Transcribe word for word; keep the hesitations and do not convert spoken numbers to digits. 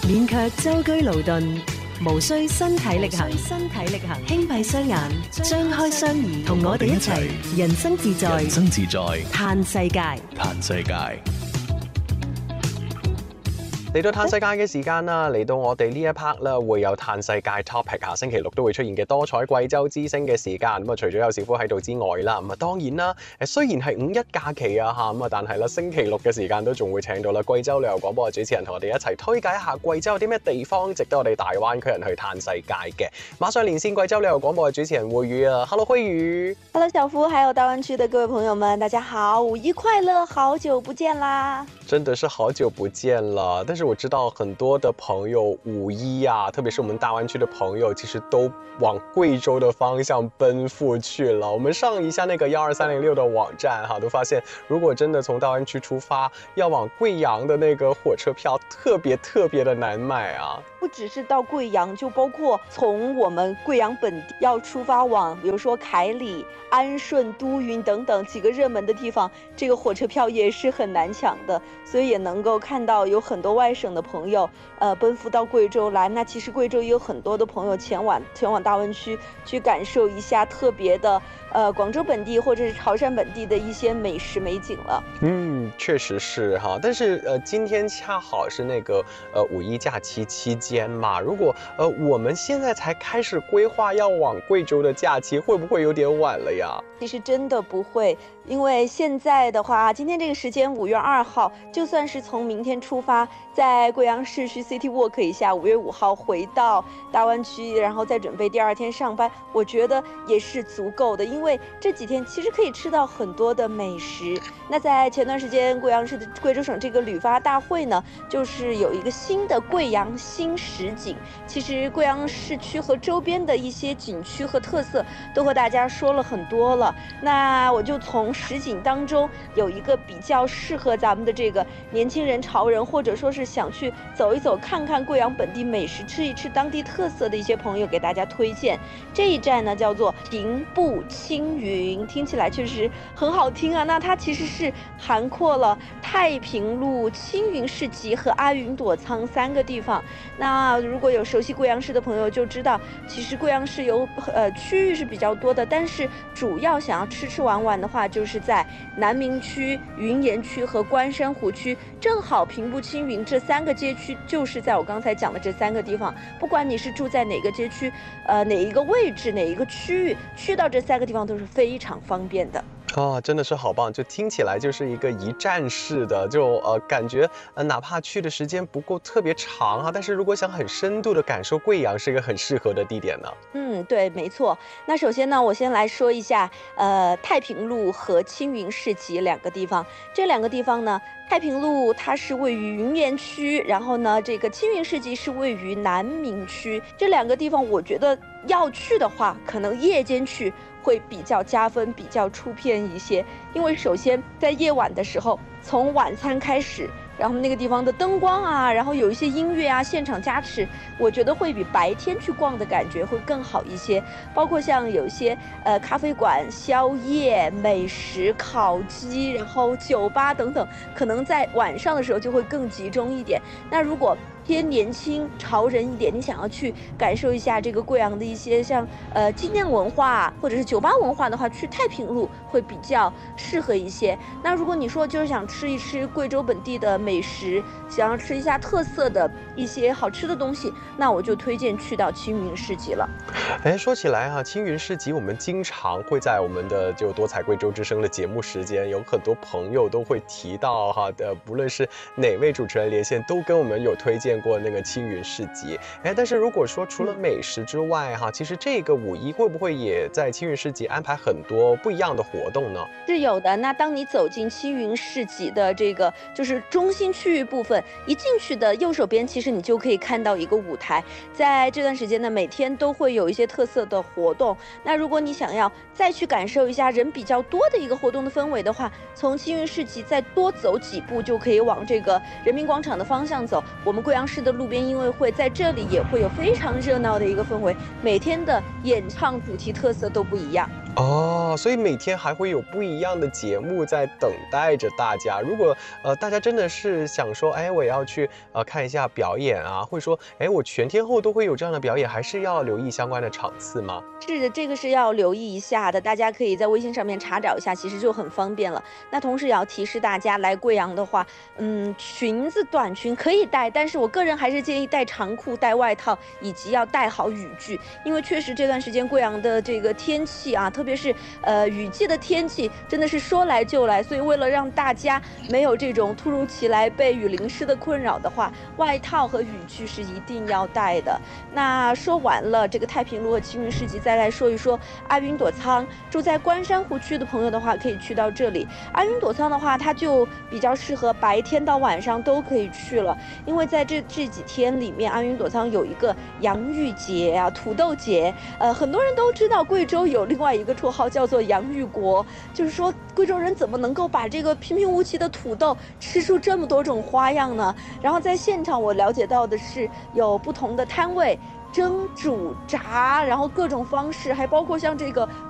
免卻舟車勞頓，無需身體力行，身體力行，輕閉雙眼，張開雙耳，同我哋一齊人生自在， 人生自在， 嘆世界， 嘆世界。 嚟到嘆世界嘅時間啦，嚟到我哋呢一 part 啦，會有嘆世界 topic 下星期六都會出現嘅多彩貴州之聲嘅時間。咁啊，除咗有小夫喺度之外啦，咁啊當然啦，誒雖然係五一假期啊嚇，咁啊但係啦，星期六嘅時間都仲會請到啦貴州旅遊廣播嘅主持人同我哋一齊推介一下貴州有啲咩地方值得我哋大灣區人去嘆世界嘅。馬上連線貴州旅遊廣播嘅主持人慧宇啊 ，Hello 慧宇 ，Hello 小夫，還有大灣區的各位朋友們，大家好，五一快樂，好久不見啦！ 真的是好久不見了，但是我知道很多的朋友五一啊，特別是我們大灣區的朋友，其實都往貴州的方向奔赴去了。我們上一下那個幺二三零六的網站哈，都發現如果真的從大灣區出發，要往貴陽的那個火車票特別特別的難買啊。 不只是到貴陽，就包括從我們貴陽本地要出發往，比如說凱里、安順、都雲等等幾個熱門的地方，這個火車票也是很難搶的。所以也能夠看到有很多外省的朋友，呃，奔赴到貴州來。那其實貴州也有很多的朋友前往前往大灣區，去感受一下特別的，呃，廣州本地或者是潮汕本地的一些美食美景了。 嗯，確實是哈。但是呃，今天恰好是那個呃五一假期期間嘛，如果呃我們現在才開始規劃要往貴州的假期，會不會有點晚了呀？ 其實真的不會，因為現在的話，今天這個時間五月二號，就算是從明天出發，在貴陽市區 City Walk 一下，五月五號回到大灣區，然後再準備第二天上班，我覺得也是足夠的，因為這幾天其實可以吃到很多的美食。那在前段時間，貴陽市的貴州省這個旅發大會呢，就是有一個新的貴陽新實景。其實貴陽市區和周邊的一些景區和特色都和大家說了很多了。那我就從實景當中有一個比較適合咱們的這個年輕人潮人，或者說是想去走一走看看貴陽本地美食，吃一吃當地特色的一些朋友給大家推薦。這一站呢叫做平步青雲，聽起來確實很好聽啊。那它其實是涵括了太平路、青雲市集和阿雲朵倉三個地方。那如果有熟悉貴陽市的朋友就知道，其實貴陽市有呃區域是比較多的，但是主要想要吃吃玩玩的話，就是在南明區、雲岩區和關山湖區，正好平步青雲這三個街區就是在我剛才講的這三個地方。不管你是住在哪個街區，呃哪一個位置、哪一個區域，去到這三個地方都是非常方便的。 哦，真的是好棒！就聽起來就是一個一站式的，就呃感覺呃哪怕去的時間不夠特別長啊，但是如果想很深度的感受貴陽，是一個很適合的地點呢。 嗯，對，沒錯。那首先呢，我先來說一下，呃，太平路和青雲市集兩個地方。這兩個地方呢，太平路它是位於雲岩區，然後呢，這個青雲市集是位於南明區。這兩個地方，我覺得要去的話，可能夜間去會比較加分，比較出片一些。因為首先在夜晚的時候，從晚餐開始，然後那個地方的燈光啊，然後有一些音樂啊，現場加持，我覺得會比白天去逛的感覺會更好一些。包括像有一些呃咖啡館、宵夜、美食、烤雞，然後酒吧等等，可能在晚上的時候就會更集中一點。那如果偏年輕潮人一點，你想要去感受一下這個貴陽的一些像呃紀念文化或者是酒吧文化的話，去太平路會比較適合一些。那如果你說就是想吃一吃貴州本地的美食，想要吃一下特色的一些好吃的東西，那我就推薦去到青雲市集了。 哎，說起來啊，青雲市集我們經常會在我們的就多彩貴州之聲的節目時間，有很多朋友都會提到哈的，不論是哪位主持人連線，都跟我們有推薦過那個青雲市集。哎，但是如果說除了美食之外哈，其實這個五一會不會也在青雲市集安排很多不一樣的活動呢？ 是有的。那當你走進青雲市集的這個就是中心區域部分，一進去的右手邊，其實你就可以看到一個舞台。在這段時間呢，每天都會有一些特色的活動。那如果你想要再去感受一下人比較多的一個活動的氛圍的話，從青雲市集再多走幾步，就可以往這個人民廣場的方向走。我們貴陽市的路邊音樂會在這裡也會有非常熱鬧的一個氛圍，每天的演唱主題特色都不一樣。 哦，所以每天还会有不一样的节目在等待着大家。如果呃大家真的是想说，哎，我要去呃看一下表演啊，或者说，哎，我全天候都会有这样的表演，还是要留意相关的场次吗？ 是的，这个是要留意一下的，大家可以在微信上面查找一下，其实就很方便了。那同时也要提示大家，来贵阳的话，嗯，裙子、短裙可以带，但是我个人还是建议带长裤、带外套，以及要带好雨具，因为确实这段时间贵阳的这个天气啊，特别是呃雨季的天气，真的是说来就来，所以为了让大家没有这种突如其来被雨淋湿的困扰的话，外套和雨具是一定要带的。那说完了这个太平路和青云市集，再来说一说阿云朵仓。住在关山湖区的朋友的话，可以去到这里。阿云朵仓的话，它就比较适合白天到晚上都可以去了，因为在这这几天里面，阿云朵仓有一个洋芋节啊、土豆节。呃，很多人都知道贵州有另外一个绰号叫做洋芋国，就是说贵州人怎么能够把这个平平无奇的土豆吃出这么多种花样呢？然后在现场我了解到的是有不同的摊位。蒸、煮、炸，然后各种方式，还包括像这个